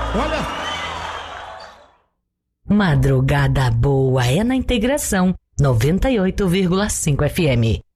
Olha. Madrugada boa é na Integração 98,5 FM.